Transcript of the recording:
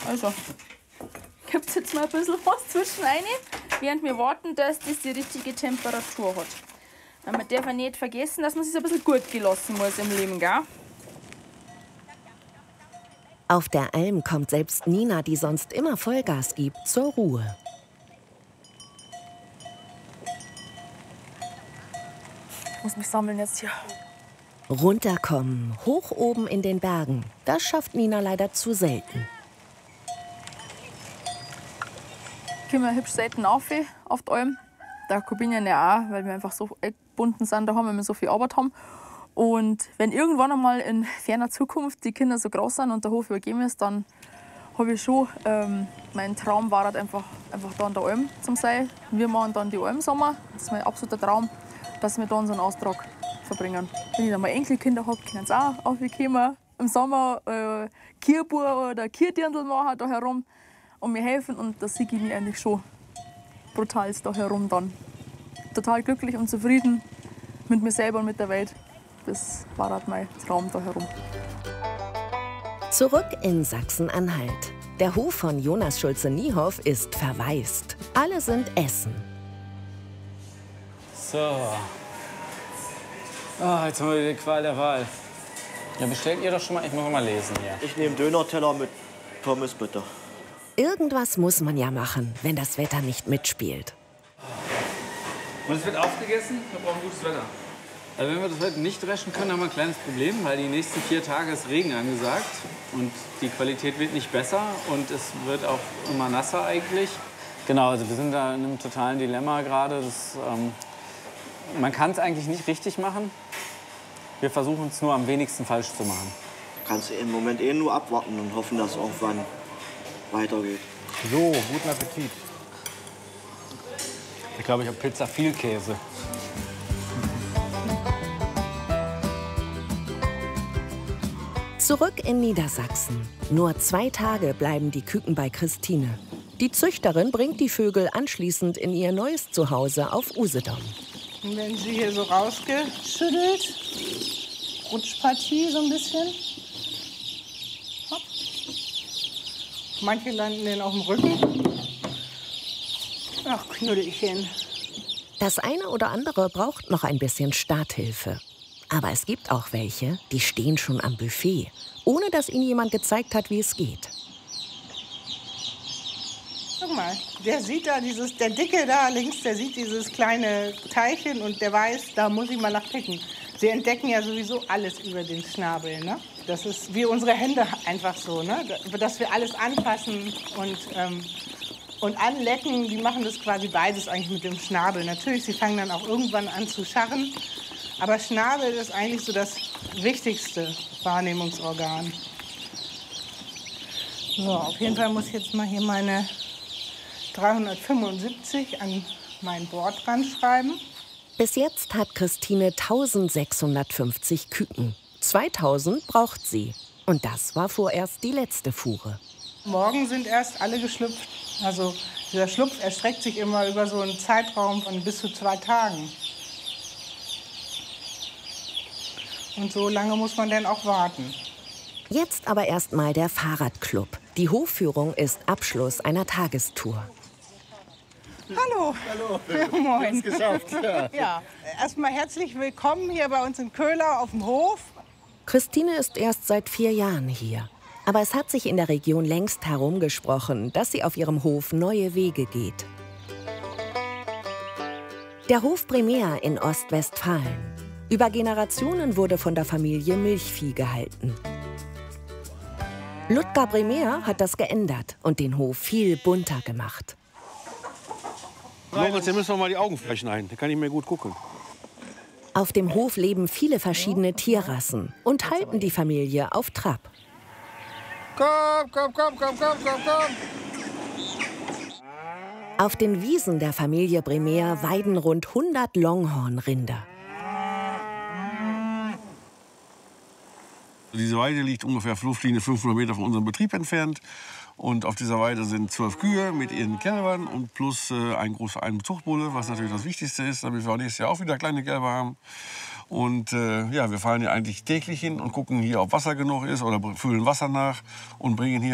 Also gibt es jetzt mal ein bisschen was zwischen rein, während wir warten, dass das die richtige Temperatur hat. Man darf auch nicht vergessen, dass man sich ein bisschen gut gelassen muss im Leben, gell? Auf der Alm kommt selbst Nina, die sonst immer Vollgas gibt, zur Ruhe. Ich muss mich sammeln jetzt hier. Runterkommen, hoch oben in den Bergen, das schafft Nina leider zu selten. Können wir hübsch selten auf die Alm. Da Kubinen ja auch, weil wir einfach so gebunden sind daheim, weil wir so viel Arbeit haben. Und wenn irgendwann einmal in ferner Zukunft die Kinder so groß sind und der Hof übergeben ist, dann habe ich schon, mein Traum war halt einfach da an der Alm zu sein. Wir machen dann die Almsommer, das ist mein absoluter Traum, dass wir da unseren Austrag verbringen. Wenn ich dann mal Enkelkinder habe, können sie auch aufkommen. Im Sommer Kierbur oder Kierdirndl machen da herum und mir helfen. Und da sehe ich mich eigentlich schon brutal da herum dann. Total glücklich und zufrieden mit mir selber und mit der Welt. Das war halt mein Traum da herum. Zurück in Sachsen-Anhalt. Der Hof von Jonas Schulze-Niehoff ist verwaist. Alle sind essen. So. Ah, jetzt haben wir die Qual der Wahl. Ja, bestellt ihr doch schon mal. Ich muss mal lesen hier. Ich nehme Döner-Teller mit Pommes, bitte. Irgendwas muss man ja machen, wenn das Wetter nicht mitspielt. Und es wird aufgegessen, wir brauchen gutes Wetter. Also wenn wir das heute nicht dreschen können, haben wir ein kleines Problem, weil die nächsten 4 Tage ist Regen angesagt. Und die Qualität wird nicht besser und es wird auch immer nasser eigentlich. Genau, also wir sind da in einem totalen Dilemma gerade. Man kann es eigentlich nicht richtig machen. Wir versuchen es nur am wenigsten falsch zu machen. Kannst du im Moment nur abwarten und hoffen, dass es irgendwann weitergeht. So, guten Appetit. Ich glaube, ich habe Pizza viel Käse. Zurück in Niedersachsen. Nur 2 Tage bleiben die Küken bei Christine. Die Züchterin bringt die Vögel anschließend in ihr neues Zuhause auf Usedom. Und wenn sie hier so rausgeschüttelt, Rutschpartie so ein bisschen. Hopp. Manche landen dann auf dem Rücken. Ach, Knuddelchen. Das eine oder andere braucht noch ein bisschen Starthilfe. Aber es gibt auch welche, die stehen schon am Buffet, ohne dass ihnen jemand gezeigt hat, wie es geht. Guck mal, der sieht da der Dicke da links, der sieht dieses kleine Teilchen und der weiß, da muss ich mal nachpicken. Sie entdecken ja sowieso alles über den Schnabel, ne? Das ist wie unsere Hände einfach so, ne? Dass wir alles anfassen und anlecken, die machen das quasi beides eigentlich mit dem Schnabel. Natürlich, sie fangen dann auch irgendwann an zu scharren, aber Schnabel ist eigentlich so das wichtigste Wahrnehmungsorgan. So, auf jeden Fall muss ich jetzt mal hier meine 375 an mein Board dran schreiben. Bis jetzt hat Christine 1650 Küken. 2000 braucht sie. Und das war vorerst die letzte Fuhre. Morgen sind erst alle geschlüpft. Also dieser Schlupf erstreckt sich immer über so einen Zeitraum von bis zu 2 Tagen. Und so lange muss man dann auch warten. Jetzt aber erstmal der Fahrradclub. Die Hofführung ist Abschluss einer Tagestour. Hallo. Hallo. Moin. Geschafft. Ja. Ja, erstmal herzlich willkommen hier bei uns in Köhler auf dem Hof. Christine ist erst seit 4 Jahren hier. Aber es hat sich in der Region längst herumgesprochen, dass sie auf ihrem Hof neue Wege geht. Der Hof Bremer in Ostwestfalen. Über Generationen wurde von der Familie Milchvieh gehalten. Ludger Bremer hat das geändert und den Hof viel bunter gemacht. Moritz, hier müssen wir mal die Augen verschneiden. Da kann ich mir gut gucken. Auf dem Hof leben viele verschiedene Tierrassen und halten die Familie auf Trab. Komm, komm, komm, komm, komm, komm, komm. Auf den Wiesen der Familie Bremer weiden rund 100 Longhornrinder. Diese Weide liegt ungefähr Luftlinie 500 Meter von unserem Betrieb entfernt. Und auf dieser Weide sind 12 Kühe mit ihren Kälbern und plus ein Zuchtbulle, was natürlich das Wichtigste ist, damit wir auch nächstes Jahr auch wieder kleine Kälber haben. Und ja, wir fahren hier eigentlich täglich hin und gucken hier, ob Wasser genug ist oder füllen Wasser nach und bringen hier